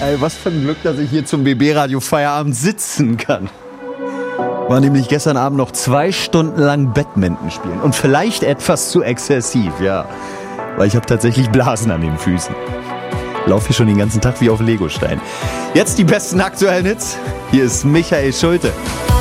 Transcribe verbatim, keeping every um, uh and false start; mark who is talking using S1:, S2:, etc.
S1: ey, was für ein Glück, dass ich hier zum B B-Radio Feierabend sitzen kann. War nämlich gestern Abend noch zwei Stunden lang Badminton spielen. Und vielleicht etwas zu exzessiv, ja. Weil ich habe tatsächlich Blasen an den Füßen. Laufe hier schon den ganzen Tag wie auf Legostein. Jetzt die besten aktuellen Hits. Hier ist Michael Schulte.